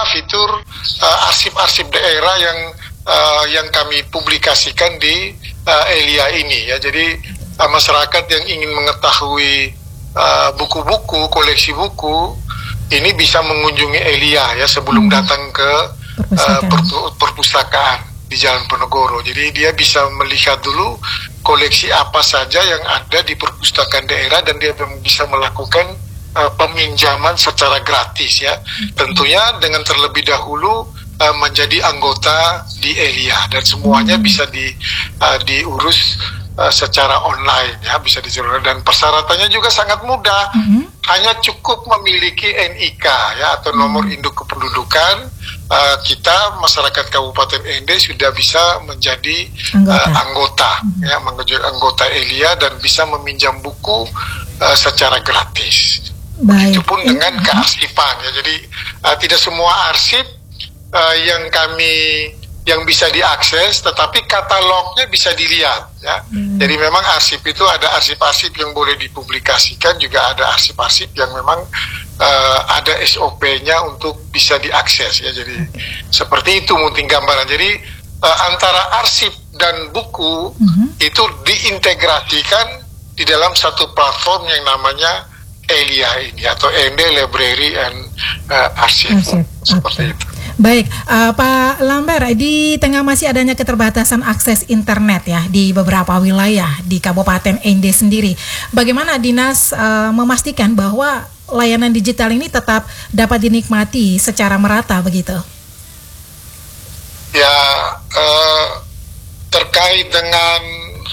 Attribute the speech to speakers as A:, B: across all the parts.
A: fitur arsip-arsip daerah yang kami publikasikan di Elia ini ya. Jadi masyarakat yang ingin mengetahui buku-buku, koleksi buku ini bisa mengunjungi Elia ya sebelum datang ke perpustakaan di Jalan Ponorogo. Jadi dia bisa melihat dulu koleksi apa saja yang ada di perpustakaan daerah dan dia bisa melakukan peminjaman secara gratis ya. Tentunya dengan terlebih dahulu menjadi anggota di Elia dan semuanya bisa diurus secara online ya, bisa dijalankan dan persyaratannya juga sangat mudah. Hanya cukup memiliki NIK ya atau nomor induk kependudukan. Kita masyarakat Kabupaten Ende sudah bisa menjadi anggota ya, menjadi anggota Elia dan bisa meminjam buku secara gratis. Begitupun dengan kearsipan ya. Jadi tidak semua arsip yang bisa diakses, tetapi katalognya bisa dilihat ya. Jadi memang arsip itu ada arsip-arsip yang boleh dipublikasikan, juga ada arsip-arsip yang memang ada SOP-nya untuk bisa diakses ya. Jadi seperti itu mungkin gambaran. Jadi antara arsip dan buku itu diintegrasikan di dalam satu platform yang namanya Elia ini atau Ende Library and Archive. Seperti itu.
B: Baik, Pak Lambert, di tengah masih adanya keterbatasan akses internet ya di beberapa wilayah di Kabupaten Ende sendiri, bagaimana Dinas memastikan bahwa layanan digital ini tetap dapat dinikmati secara merata begitu?
A: Ya, terkait dengan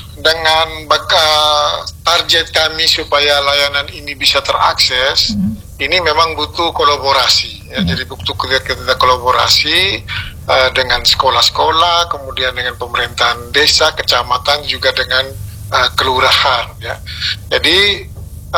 A: target kami supaya layanan ini bisa terakses, ini memang butuh kolaborasi. Ya, jadi butuh kita kolaborasi dengan sekolah-sekolah, kemudian dengan pemerintahan desa, kecamatan, juga dengan kelurahan. Ya. Jadi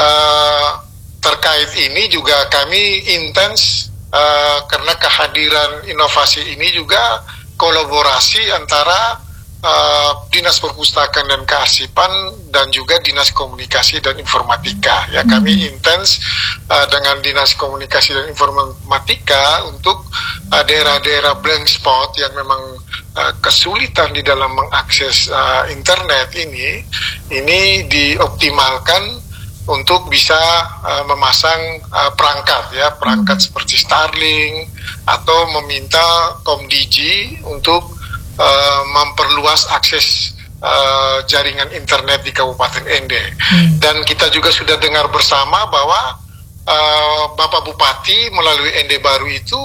A: terkait ini juga kami intens karena kehadiran inovasi ini juga kolaborasi antara Dinas Perpustakaan dan Kearsipan dan juga Dinas Komunikasi dan Informatika. Ya, kami intens dengan Dinas Komunikasi dan Informatika untuk daerah-daerah blank spot yang memang kesulitan di dalam mengakses internet ini dioptimalkan untuk bisa memasang perangkat seperti Starlink atau meminta Komdigi untuk memperluas akses jaringan internet di Kabupaten Ende. Dan kita juga sudah dengar bersama bahwa Bapak Bupati melalui Ende Baru itu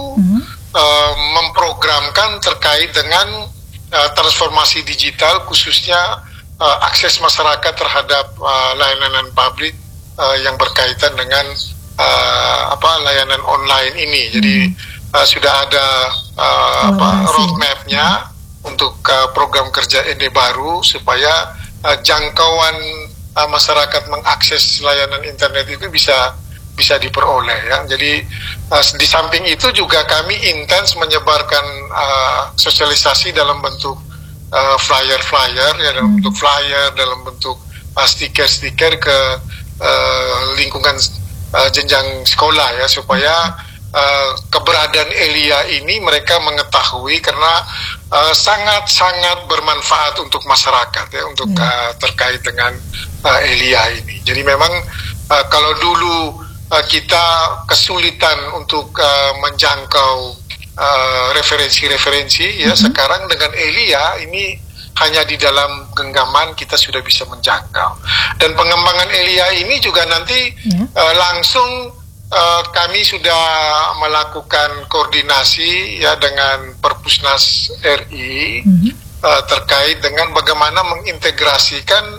A: memprogramkan terkait dengan transformasi digital, khususnya akses masyarakat terhadap layanan publik yang berkaitan dengan layanan online ini. Jadi sudah ada roadmap-nya untuk program kerja Ende Baru supaya jangkauan masyarakat mengakses layanan internet itu bisa diperoleh ya. Jadi di samping itu juga kami intens menyebarkan sosialisasi dalam bentuk flyer ya, dalam bentuk flyer, dalam bentuk stiker ke lingkungan jenjang sekolah ya, supaya keberadaan Elia ini mereka mengetahui karena sangat-sangat bermanfaat untuk masyarakat ya, untuk terkait dengan Elia ini. Jadi memang kalau dulu kita kesulitan untuk menjangkau referensi-referensi ya, sekarang dengan Elia ini hanya di dalam genggaman kita sudah bisa menjangkau. Dan pengembangan Elia ini juga nanti langsung kami sudah melakukan koordinasi ya dengan Perpusnas RI terkait dengan bagaimana mengintegrasikan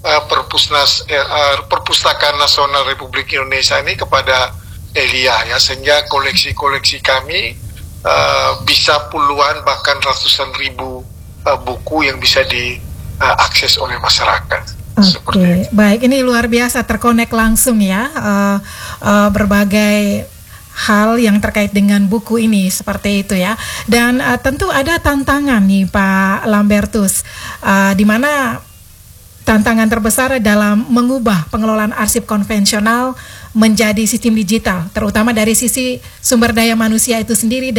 A: Perpustakaan Nasional Republik Indonesia ini kepada Elia ya, sehingga koleksi-koleksi kami bisa puluhan bahkan ratusan ribu buku yang bisa diakses oleh masyarakat.
B: Oke, baik, ini luar biasa, terkonek langsung ya berbagai hal yang terkait dengan buku ini, seperti itu ya. Dan tentu ada tantangan nih Pak Lambertus, di mana tantangan terbesar dalam mengubah pengelolaan arsip konvensional menjadi sistem digital, terutama dari sisi sumber daya manusia itu sendiri